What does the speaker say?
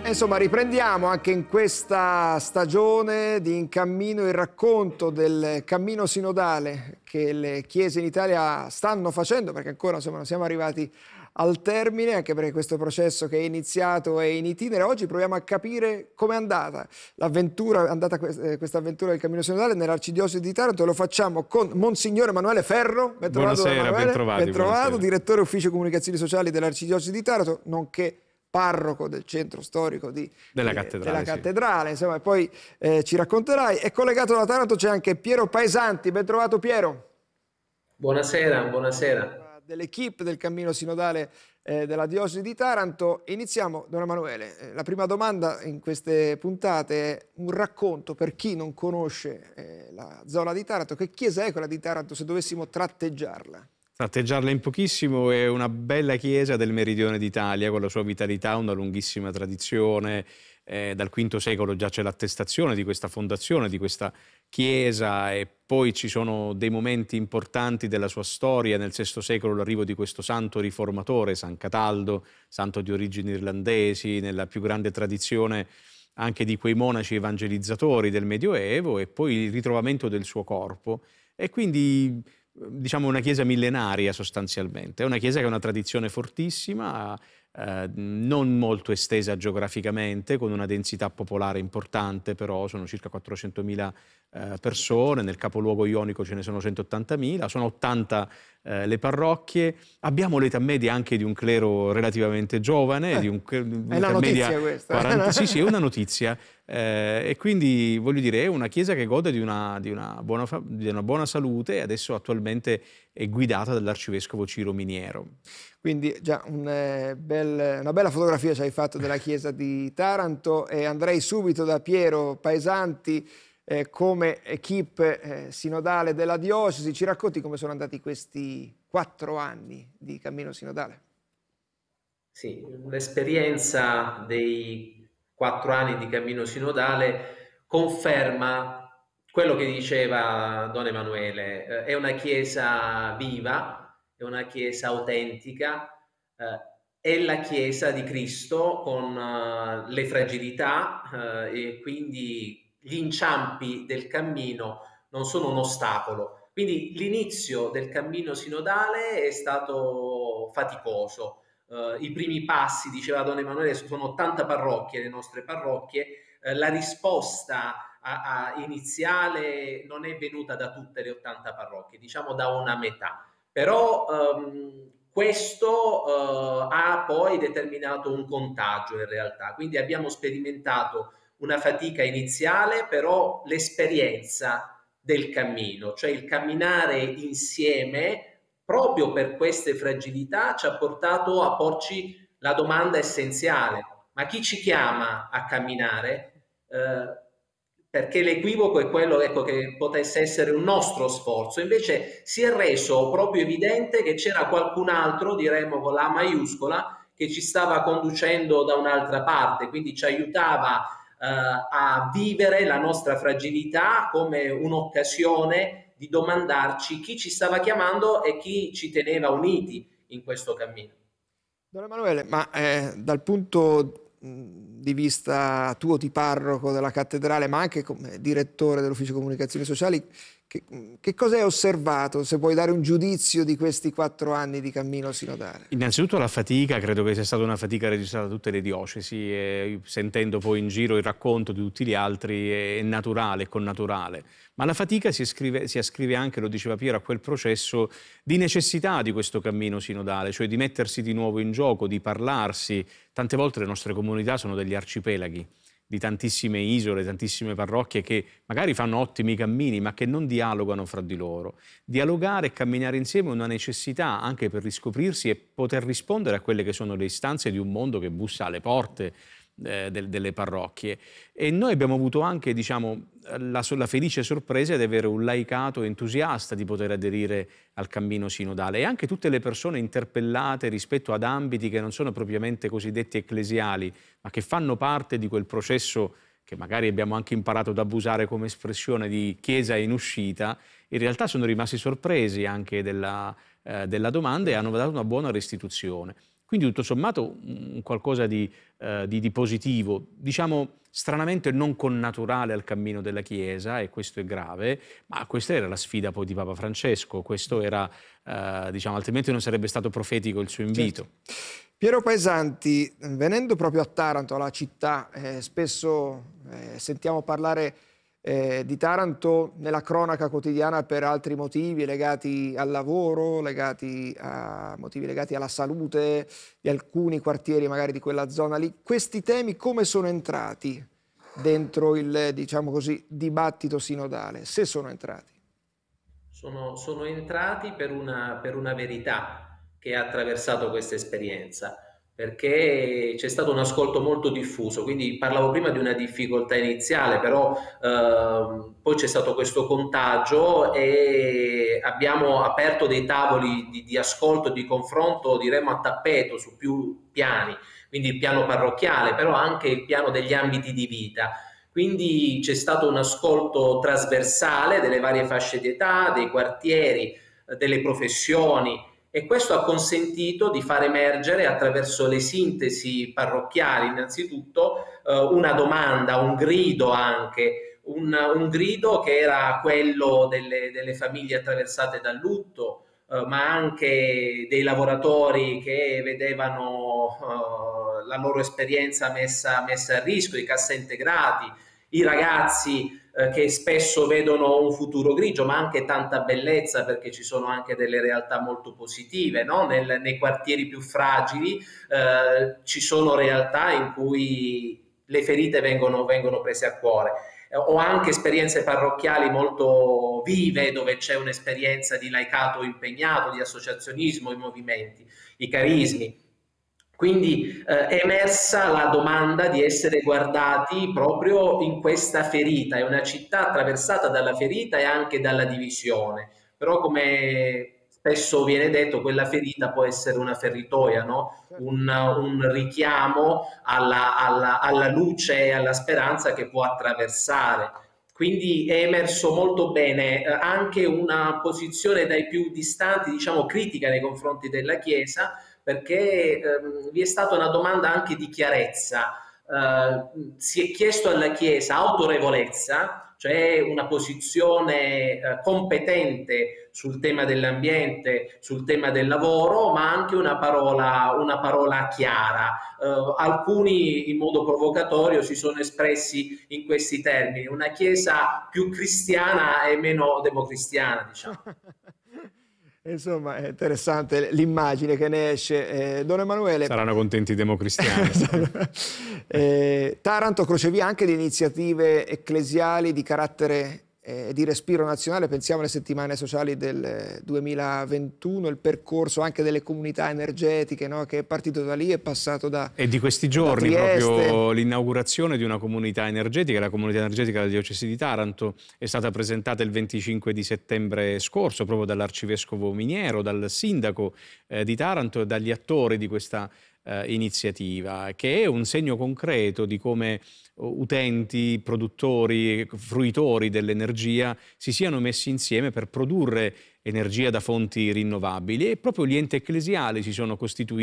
Insomma, riprendiamo anche in questa stagione di In Cammino il racconto del cammino sinodale che le chiese in Italia stanno facendo, perché ancora insomma, non siamo arrivati al termine, anche perché questo processo che è iniziato è in itinere. Oggi proviamo a capire com'è andata questa avventura del cammino sinodale nell'Arcidiocesi di Taranto, e lo facciamo con Monsignor Emanuele Ferro. Buonasera, Emanuele. bentrovato, buonasera. Direttore Ufficio Comunicazioni Sociali dell'Arcidiocesi di Taranto, nonché parroco del centro storico della cattedrale, insomma, e poi ci racconterai. E collegato da Taranto c'è anche Piero Paesanti. Ben trovato, Piero. Buonasera, buonasera. Dell'equipe del cammino sinodale della Diocesi di Taranto. Iniziamo, Don Emanuele. La prima domanda in queste puntate è un racconto per chi non conosce la zona di Taranto. Che chiesa è quella di Taranto, se dovessimo tratteggiarla? Tratteggiarla in pochissimo, è una bella chiesa del meridione d'Italia con la sua vitalità, una lunghissima tradizione. Dal V secolo già c'è l'attestazione di questa fondazione, di questa chiesa, e poi ci sono dei momenti importanti della sua storia. Nel VI secolo l'arrivo di questo santo riformatore, San Cataldo, santo di origini irlandesi, nella più grande tradizione anche di quei monaci evangelizzatori del Medioevo, e poi il ritrovamento del suo corpo. E quindi diciamo una chiesa millenaria sostanzialmente. È una chiesa che ha una tradizione fortissima, non molto estesa geograficamente, con una densità popolare importante, però sono circa 400.000 persone, nel capoluogo ionico ce ne sono 180.000, sono 80 le parrocchie, abbiamo l'età media anche di un clero relativamente giovane, è una notizia questa. 40, sì, è una notizia, e quindi voglio dire è una chiesa che gode di una buona salute, e adesso attualmente è guidata dall'arcivescovo Ciro Miniero. Quindi già una bella fotografia ci hai fatto della chiesa di Taranto, e andrei subito da Piero Paesanti come equipe sinodale della diocesi. Ci racconti come sono andati questi 4 anni di cammino sinodale? Sì, l'esperienza dei 4 anni di cammino sinodale conferma quello che diceva Don Emanuele. È una chiesa viva, è una chiesa autentica, è la chiesa di Cristo con le fragilità, e quindi gli inciampi del cammino non sono un ostacolo. Quindi l'inizio del cammino sinodale è stato faticoso. I primi passi, diceva Don Emanuele, sono 80 parrocchie, le nostre parrocchie. La risposta iniziale non è venuta da tutte le 80 parrocchie, diciamo da una metà. Però questo ha poi determinato un contagio in realtà. Quindi abbiamo sperimentato una fatica iniziale, però l'esperienza del cammino, cioè il camminare insieme, proprio per queste fragilità, ci ha portato a porci la domanda essenziale: ma chi ci chiama a camminare? Perché l'equivoco è quello, ecco, che potesse essere un nostro sforzo. Invece si è reso proprio evidente che c'era qualcun altro, diremmo con la maiuscola, che ci stava conducendo da un'altra parte, quindi ci aiutava a vivere la nostra fragilità come un'occasione di domandarci chi ci stava chiamando e chi ci teneva uniti in questo cammino. Don Emanuele, ma dal punto di vista tuo di parroco della cattedrale, ma anche come direttore dell'Ufficio Comunicazioni Sociali, che cosa hai osservato, se puoi dare un giudizio di questi 4 anni di cammino sinodale? Innanzitutto la fatica, credo che sia stata una fatica registrata da tutte le diocesi, e sentendo poi in giro il racconto di tutti gli altri è naturale, è connaturale. Ma la fatica si ascrive anche, lo diceva Piero, a quel processo di necessità di questo cammino sinodale, cioè di mettersi di nuovo in gioco, di parlarsi. Tante volte le nostre comunità sono degli arcipelaghi di tantissime isole, tantissime parrocchie che magari fanno ottimi cammini ma che non dialogano fra di loro. Dialogare e camminare insieme è una necessità anche per riscoprirsi e poter rispondere a quelle che sono le istanze di un mondo che bussa alle porte delle parrocchie. E noi abbiamo avuto anche, diciamo, la felice sorpresa di avere un laicato entusiasta di poter aderire al cammino sinodale, e anche tutte le persone interpellate rispetto ad ambiti che non sono propriamente cosiddetti ecclesiali, ma che fanno parte di quel processo che magari abbiamo anche imparato ad abusare come espressione di chiesa in uscita. In realtà sono rimasti sorpresi anche della domanda e hanno dato una buona restituzione. Quindi tutto sommato un qualcosa di positivo, diciamo stranamente non connaturale al cammino della Chiesa, e questo è grave, ma questa era la sfida poi di Papa Francesco, questo era, diciamo, altrimenti non sarebbe stato profetico il suo invito. Certo. Piero Paesanti, venendo proprio a Taranto, la città, spesso sentiamo parlare di Taranto nella cronaca quotidiana per altri motivi legati al lavoro, motivi legati alla salute di alcuni quartieri magari di quella zona lì. Questi temi come sono entrati dentro il, diciamo così, dibattito sinodale, se sono entrati? Sono entrati per una verità che ha attraversato questa esperienza, perché c'è stato un ascolto molto diffuso. Quindi parlavo prima di una difficoltà iniziale, però poi c'è stato questo contagio e abbiamo aperto dei tavoli di ascolto, di confronto, diremmo a tappeto, su più piani, quindi il piano parrocchiale, però anche il piano degli ambiti di vita. Quindi c'è stato un ascolto trasversale delle varie fasce di età, dei quartieri, delle professioni, e questo ha consentito di far emergere, attraverso le sintesi parrocchiali innanzitutto, una domanda, un grido anche, un grido che era quello delle famiglie attraversate dal lutto, ma anche dei lavoratori che vedevano la loro esperienza messa a rischio, i cassaintegrati, i ragazzi che spesso vedono un futuro grigio, ma anche tanta bellezza, perché ci sono anche delle realtà molto positive, no? Nei quartieri più fragili ci sono realtà in cui le ferite vengono prese a cuore. Ho anche esperienze parrocchiali molto vive, dove c'è un'esperienza di laicato impegnato, di associazionismo, i movimenti, i carismi. Quindi è emersa la domanda di essere guardati proprio in questa ferita. È una città attraversata dalla ferita e anche dalla divisione, però come spesso viene detto, quella ferita può essere una feritoia, no? Un richiamo alla luce e alla speranza che può attraversare. Quindi è emerso molto bene anche una posizione dai più distanti, diciamo critica nei confronti della Chiesa, perché vi è stata una domanda anche di chiarezza. Si è chiesto alla Chiesa autorevolezza, cioè una posizione competente sul tema dell'ambiente, sul tema del lavoro, ma anche una parola chiara. Alcuni in modo provocatorio si sono espressi in questi termini: una Chiesa più cristiana e meno democristiana, diciamo. Insomma, è interessante l'immagine che ne esce. Don Emanuele. Saranno contenti i democristiani. Taranto crocevia anche di iniziative ecclesiali di carattere di respiro nazionale. Pensiamo alle settimane sociali del 2021, il percorso anche delle comunità energetiche, no? Che è partito da lì, è passato da E di questi giorni proprio l'inaugurazione di una comunità energetica, la comunità energetica della diocesi di Taranto, è stata presentata il 25 di settembre scorso proprio dall'arcivescovo Miniero, dal sindaco di Taranto e dagli attori di questa iniziativa, che è un segno concreto di come utenti, produttori, fruitori dell'energia si siano messi insieme per produrre energia da fonti rinnovabili, e proprio gli enti ecclesiali si sono costituiti